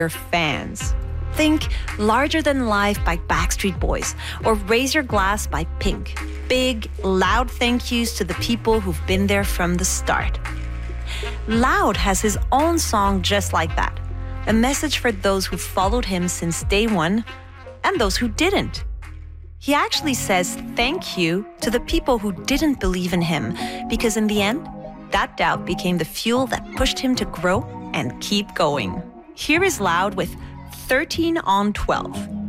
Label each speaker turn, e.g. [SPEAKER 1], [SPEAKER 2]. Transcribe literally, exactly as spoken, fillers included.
[SPEAKER 1] your fans. Think Larger Than Life by Backstreet Boys or Raise Your Glass by Pink. Big, loud thank yous to the people who've been there from the start. Loud has his own song just like that. A message for those who followed him since day one and those who didn't. He actually says thank you to the people who didn't believe in him, because in the end, that doubt became the fuel that pushed him to grow and keep going. Here is Loud with thirteen on twelve.